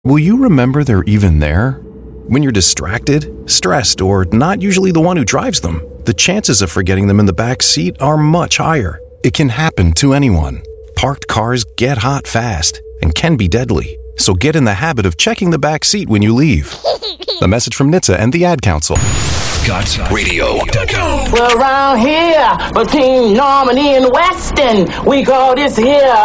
Will you remember they're even there? When you're distracted, stressed, or not usually the one who drives them, the chances of forgetting them in the back seat are much higher. It can happen to anyone. Parked cars get hot fast and can be deadly. So get in the habit of checking the back seat when you leave. A message from NHTSA and the Ad Council. GotsRadio.com. Well, around here, between Normandy and Weston, we call this here